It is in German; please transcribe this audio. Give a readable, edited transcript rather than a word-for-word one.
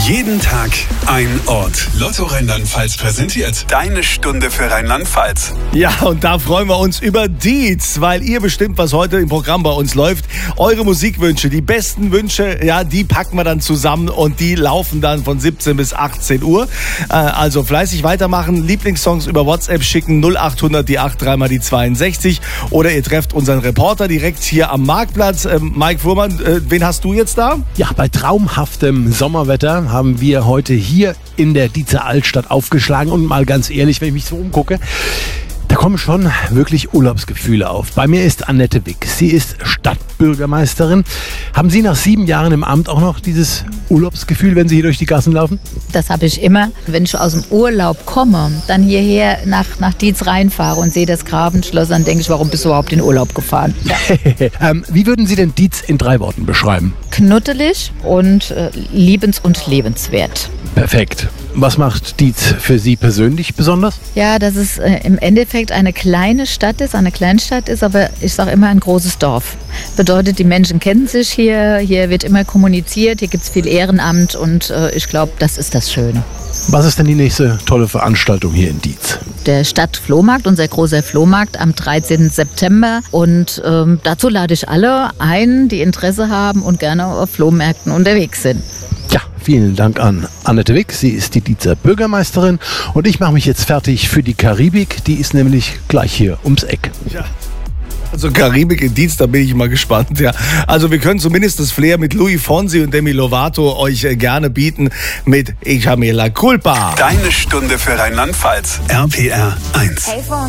Jeden Tag ein Ort. Lotto Rheinland-Pfalz präsentiert deine Stunde für Rheinland-Pfalz. Ja, und da freuen wir uns über Dietz, weil ihr bestimmt, was heute im Programm bei uns läuft. Eure Musikwünsche, die besten Wünsche, ja, die packen wir dann zusammen und die laufen dann von 17 bis 18 Uhr. Also fleißig weitermachen, Lieblingssongs über WhatsApp schicken, 0800 die 8 3 mal die 62. Oder ihr trefft unseren Reporter direkt hier am Marktplatz. Mike Fuhrmann, wen hast du jetzt da? Ja, bei traumhaftem Sommerwetter haben wir heute hier in der Dietzer Altstadt aufgeschlagen. Und mal ganz ehrlich, wenn ich mich so umgucke, da kommen schon wirklich Urlaubsgefühle auf. Bei mir ist Annette Wick. Sie ist Stadtbürgermeisterin. Haben Sie nach 7 Jahren im Amt auch noch dieses Urlaubsgefühl, wenn Sie hier durch die Gassen laufen? Das habe ich immer. Wenn ich aus dem Urlaub komme, dann hierher nach Dietz reinfahre und sehe das Gravenschloss, dann denke ich, warum bist du überhaupt in Urlaub gefahren? Ja. Wie würden Sie denn Dietz in 3 Worten beschreiben? Knuddelig und liebens- und lebenswert. Perfekt. Was macht Dietz für Sie persönlich besonders? Ja, dass es im Endeffekt eine kleine Stadt ist, eine Kleinstadt ist, aber ich sage immer ein großes Dorf. Bedeutet, die Menschen kennen sich hier wird immer kommuniziert, hier gibt es viel Ehrenamt und ich glaube, das ist das Schöne. Was ist denn die nächste tolle Veranstaltung hier in Dietz? Der Stadtflohmarkt, unser großer Flohmarkt am 13. September. Und dazu lade ich alle ein, die Interesse haben und gerne auf Flohmärkten unterwegs sind. Ja, vielen Dank an Annette Wick. Sie ist die Dietzer Bürgermeisterin. Und ich mache mich jetzt fertig für die Karibik. Die ist nämlich gleich hier ums Eck. Ja. Also Karibik in Dietz, da bin ich mal gespannt. Ja. Also wir können zumindest das Flair mit Louis Fonsi und Demi Lovato euch gerne bieten mit Ich habe mir la culpa. Deine Stunde für Rheinland-Pfalz. RPR 1.